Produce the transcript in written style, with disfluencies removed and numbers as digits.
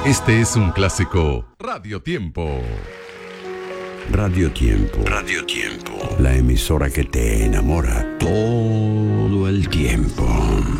Este es un clásico Radio Tiempo. Radio Tiempo. Radio Tiempo. La emisora que te enamora todo el tiempo.